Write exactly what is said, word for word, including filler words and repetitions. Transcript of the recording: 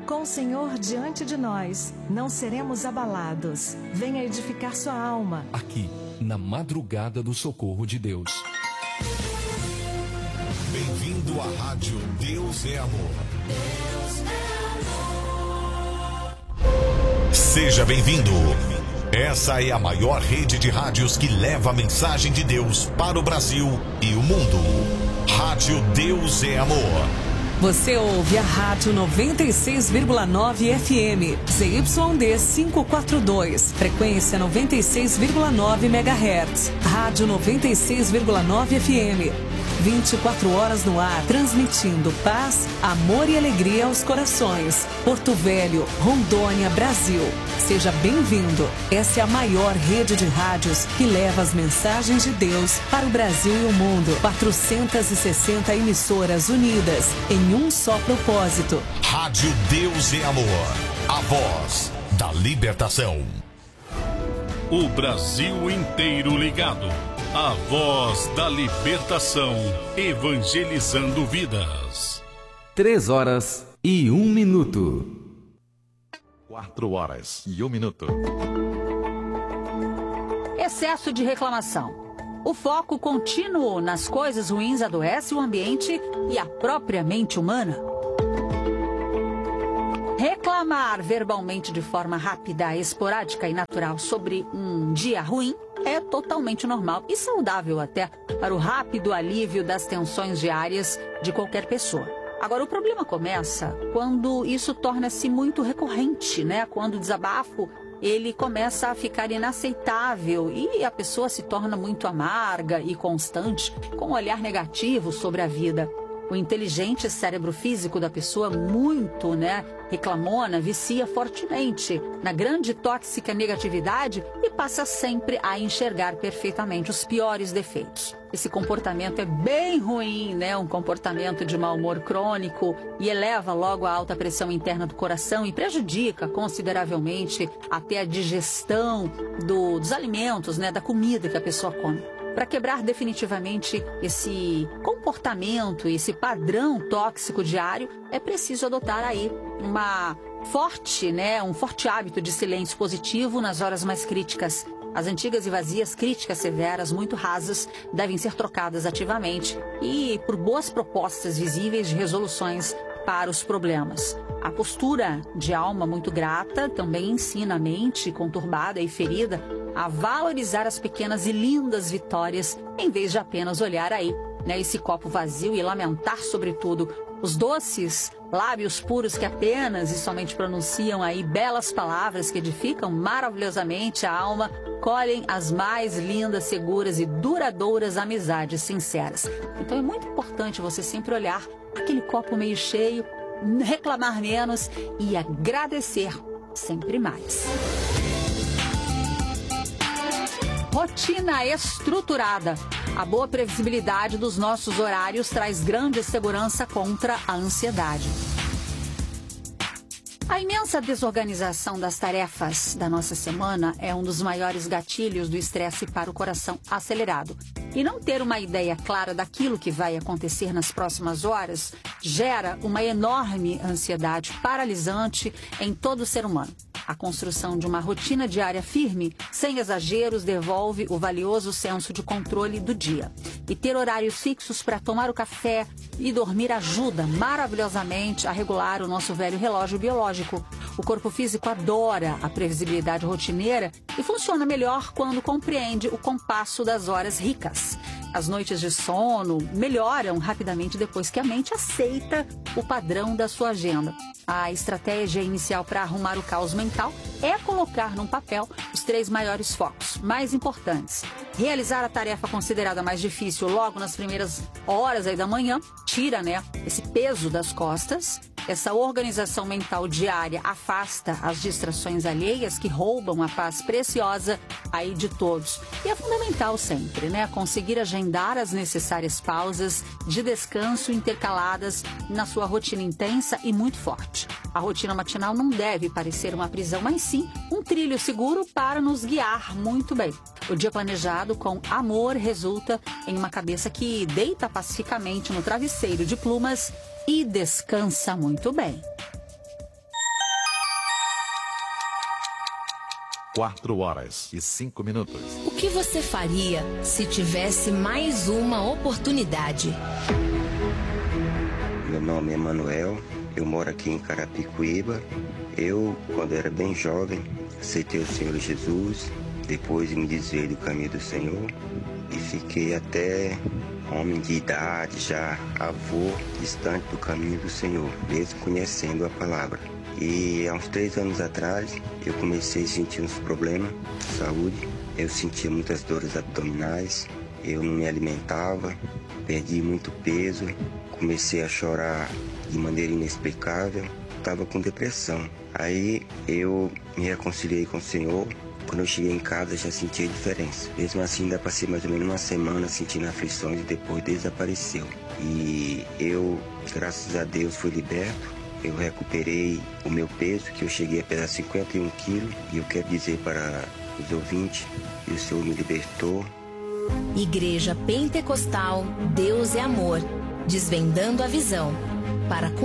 Com o Senhor diante de nós, não seremos abalados. Venha edificar sua alma. Aqui, na madrugada do socorro de Deus. Bem-vindo à rádio Deus é Amor. Deus é amor. Seja bem-vindo. Essa é a maior rede de rádios que leva a mensagem de Deus para o Brasil e o mundo. Rádio Deus é Amor. Você ouve a Rádio noventa e seis vírgula nove F M, Z Y D quinhentos e quarenta e dois, frequência noventa e seis vírgula nove megahertz. Rádio noventa e seis vírgula nove F M, vinte e quatro horas no ar, transmitindo paz, amor e alegria aos corações. Porto Velho, Rondônia, Brasil. Seja bem-vindo. Essa é a maior rede de rádios que leva as mensagens de Deus para o Brasil e o mundo. quatrocentas e sessenta emissoras unidas em um só propósito. Rádio Deus é Amor. A voz da libertação. O Brasil inteiro ligado. A voz da libertação, evangelizando vidas. Três horas e um minuto. Quatro horas e um minuto. Excesso de reclamação. O foco contínuo nas coisas ruins adoece o ambiente e a própria mente humana. Reclamar verbalmente de forma rápida, esporádica e natural sobre um dia ruim é totalmente normal e saudável até para o rápido alívio das tensões diárias de qualquer pessoa. Agora, o problema começa quando isso torna-se muito recorrente, né? Quando o desabafo ele começa a ficar inaceitável e a pessoa se torna muito amarga e constante, com um olhar negativo sobre a vida. O inteligente cérebro físico da pessoa, muito, né, reclamona, vicia fortemente na grande tóxica negatividade e passa sempre a enxergar perfeitamente os piores defeitos. Esse comportamento é bem ruim, né, um comportamento de mau humor crônico e eleva logo a alta pressão interna do coração e prejudica consideravelmente até a digestão do, dos alimentos, né, da comida que a pessoa come. Para quebrar definitivamente esse comportamento, esse padrão tóxico diário, é preciso adotar aí uma forte, né, um forte hábito de silêncio positivo nas horas mais críticas. As antigas e vazias críticas severas, muito rasas, devem ser trocadas ativamente e por boas propostas visíveis de resoluções para os problemas. A postura de alma muito grata também ensina a mente conturbada e ferida a valorizar as pequenas e lindas vitórias, em vez de apenas olhar aí, né, esse copo vazio e lamentar, sobretudo, os doces lábios puros que apenas e somente pronunciam aí belas palavras que edificam maravilhosamente a alma, colhem as mais lindas, seguras e duradouras amizades sinceras. Então é muito importante você sempre olhar aquele copo meio cheio, reclamar menos e agradecer sempre mais. Rotina estruturada. A boa previsibilidade dos nossos horários traz grande segurança contra a ansiedade. A imensa desorganização das tarefas da nossa semana é um dos maiores gatilhos do estresse para o coração acelerado. E não ter uma ideia clara daquilo que vai acontecer nas próximas horas gera uma enorme ansiedade paralisante em todo ser humano. A construção de uma rotina diária firme, sem exageros, devolve o valioso senso de controle do dia. E ter horários fixos para tomar o café e dormir ajuda maravilhosamente a regular o nosso velho relógio biológico. O corpo físico adora a previsibilidade rotineira e funciona melhor quando compreende o compasso das horas ricas. As noites de sono melhoram rapidamente depois que a mente aceita o padrão da sua agenda. A estratégia inicial para arrumar o caos mental é colocar num papel os três maiores focos mais importantes. Realizar a tarefa considerada mais difícil logo nas primeiras horas aí da manhã, tira, né, esse peso das costas. Essa organização mental diária afasta as distrações alheias que roubam a paz preciosa aí de todos. E é fundamental sempre, né, conseguir agendar as necessárias pausas de descanso intercaladas na sua rotina intensa e muito forte. A rotina matinal não deve parecer uma prisão, mas sim um trilho seguro para nos guiar muito bem. O dia planejado com amor resulta em uma cabeça que deita pacificamente no travesseiro de plumas e descansa muito bem. Quatro horas e cinco minutos. O que você faria se tivesse mais uma oportunidade? Meu nome é Manuel, eu moro aqui em Carapicuíba. Eu, quando era bem jovem, aceitei o Senhor Jesus, depois me desviei do caminho do Senhor e fiquei até homem de idade, já avô, distante do caminho do Senhor, mesmo conhecendo a palavra. E há uns três anos atrás, eu comecei a sentir uns problemas de saúde. Eu sentia muitas dores abdominais, eu não me alimentava, perdi muito peso, comecei a chorar de maneira inexplicável, estava com depressão. Aí eu me reconciliei com o Senhor. Quando eu cheguei em casa, já senti a diferença. Mesmo assim, ainda passei mais ou menos uma semana sentindo aflições e depois desapareceu. E eu, graças a Deus, fui liberto. Eu recuperei o meu peso, que eu cheguei a pesar cinquenta e um quilos. E eu quero dizer para os ouvintes que o Senhor me libertou. Igreja Pentecostal Deus é Amor, desvendando a visão para